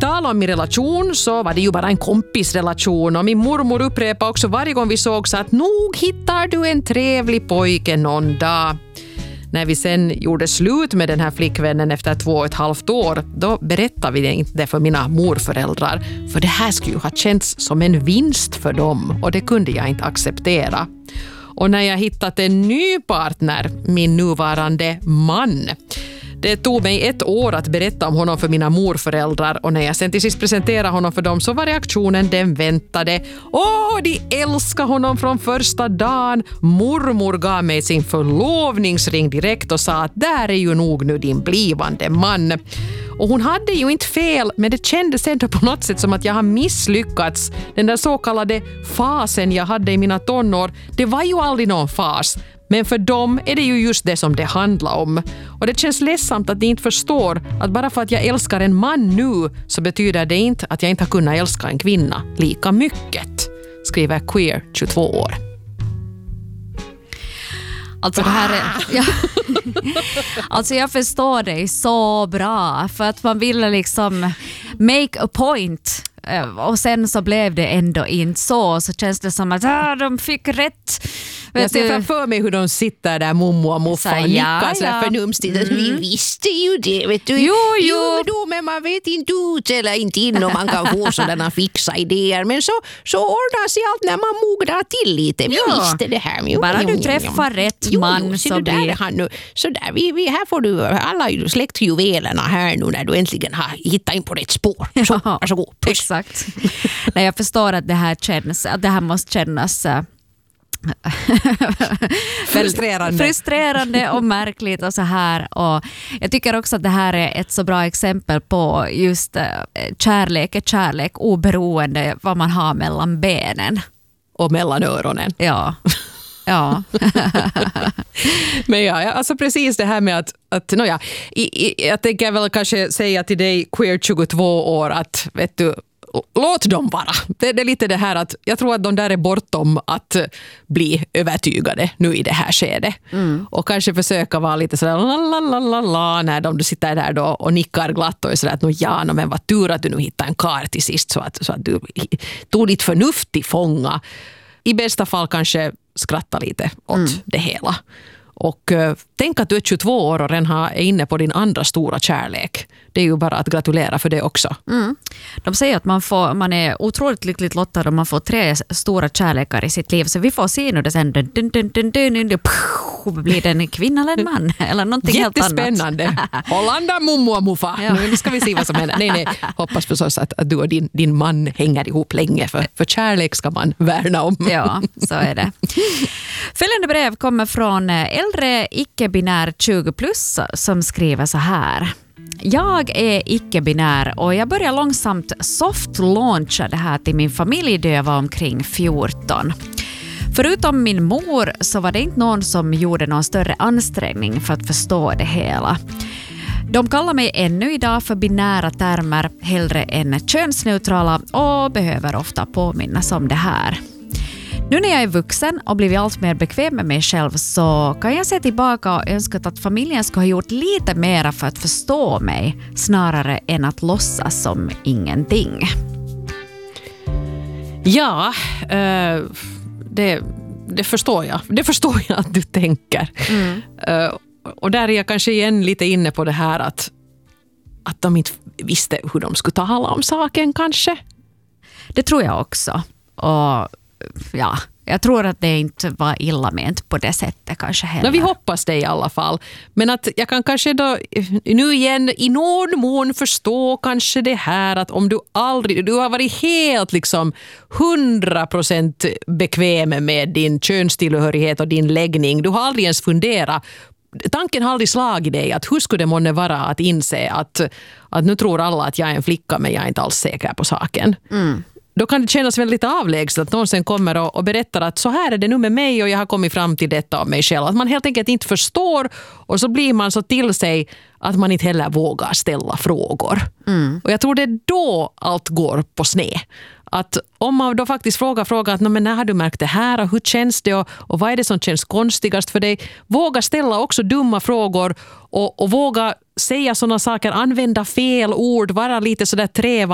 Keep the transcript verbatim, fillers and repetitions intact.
talade om min relation så var det ju bara en kompisrelation och min mormor upprepade också varje gång vi sågs att nog hittar du en trevlig pojke någon dag. När vi sen gjorde slut med den här flickvännen efter två och ett halvt år, då berättade vi det inte för mina morföräldrar. För det här skulle ju ha känts som en vinst för dem och det kunde jag inte acceptera. Och när jag hittat en ny partner, min nuvarande man, det tog mig ett år att berätta om honom för mina morföräldrar och när jag sen till sist presenterade honom för dem så var reaktionen den väntade. Åh, de älskar honom från första dagen. Mormor gav mig sin förlovningsring direkt och sa att där är ju nog nu din blivande man. Och hon hade ju inte fel, men det kändes ändå på något sätt som att jag har misslyckats. Den där så kallade fasen jag hade i mina tonår, det var ju aldrig någon fas. Men för dem är det ju just det som det handlar om. Och det känns ledsamt att de inte förstår att bara för att jag älskar en man nu så betyder det inte att jag inte har kunnat älska en kvinna lika mycket, skriver Queer tjugotvå år. Alltså det här är, ja. Alltså jag förstår dig så bra för att man ville liksom make a point och sen så blev det ändå inte så så känns det som att ah, de fick rätt. Jag ser framför mig hur de sitter där, mommo och muffa och nickar så här förnumstigt. Mm. Vi visste ju det, vet du. Jo, jo. jo då, men man vet inte ut eller inte in om man kan få sådana fixa idéer. Men så, så ordnar sig allt när man mognar till lite. Vi ja. visste det här. Jo, bara jo, du jo, träffar jo. rätt jo, man jo, så blir... Där, han nu, så där, vi, vi, här får du alla släktjuvelerna här nu när du äntligen har hittat in på rätt spår. Så, ja, varsågod. Puss. Exakt. Nej, jag förstår att det här känns, att det här måste kännas frustrerande. frustrerande och märkligt och så här. Och jag tycker också att det här är ett så bra exempel på just kärlek är kärlek oberoende vad man har mellan benen. Och mellan öronen. Ja. Ja. Men ja, alltså precis det här med att, att no ja, i, i, jag tänker väl kanske säga till dig Queer tjugotvå år att vet du, låt dem vara. Det, det är lite det här att jag tror att de där är bortom att bli övertygade nu i det här skedet. Mm. Och kanske försöka vara lite sådär la la la la när de sitter där då och nickar glatt och är sådär att no, ja, no, men vad tur att du nu hittar en kar till sist så att, så att du tog ditt förnuft i fånga. I bästa fall kanske skratta lite åt mm. det hela. Och uh, tänk att du är tjugotvå år och redan är inne på din andra stora kärlek. Det är ju bara att gratulera för det också. Mm. De säger att man, får, man är otroligt lyckligt lottad om man får tre stora kärlekar i sitt liv. Så vi får se nu det sen. Dun, dun, dun, dun, dun, dun, blir det en kvinna eller en man? Eller någonting helt annat. Jättespännande. Hollanda, mummo och muffa. Ja. Nu ska vi se vad som händer. Nej, nej. Hoppas förstås att, att du och din, din man hänger ihop länge. För, för kärlek ska man värna om. Ja, så är det. Följande brev kommer från äldre icke-binär tjugo plus som skriver så här. Jag är icke-binär och jag börjar långsamt soft-launcha det här till min familj då jag var omkring fjorton. Förutom min mor så var det inte någon som gjorde någon större ansträngning för att förstå det hela. De kallar mig ännu idag för binära termer hellre än könsneutrala och behöver ofta påminnas om det här. Nu när jag är vuxen och blivit allt mer bekväm med mig själv så kan jag se tillbaka och önska att familjen ska ha gjort lite mer för att förstå mig snarare än att låtsas som ingenting. Ja, uh, det, det förstår jag. Det förstår jag att du tänker. Mm. Uh, och där är jag kanske igen lite inne på det här att, att de inte visste hur de skulle tala om saken kanske. Det tror jag också. Och ja, jag tror att det inte var illa ment på det sättet kanske heller. No, vi hoppas det i alla fall. Men att jag kan kanske då nu igen i någon mån förstå kanske det här att om du aldrig, du har varit helt liksom hundra procent bekväm med din könstillhörighet och din läggning. Du har aldrig ens funderat. Tanken har aldrig slagit dig att hur skulle det månne vara att inse att, att nu tror alla att jag är en flicka men jag är inte alls säker på saken. Mm. Då kan det kännas väldigt avlägset att någon sen kommer och, och berättar att så här är det nu med mig och jag har kommit fram till detta av mig själv. Att man helt enkelt inte förstår och så blir man så till sig att man inte heller vågar ställa frågor. Mm. Och jag tror det är då allt går på sned. Att om man då faktiskt frågar frågar att men när har du märkt det här och hur känns det och, och vad är det som känns konstigast för dig? Våga ställa också dumma frågor och, och våga säga sådana saker, använda fel ord, vara lite sådär träva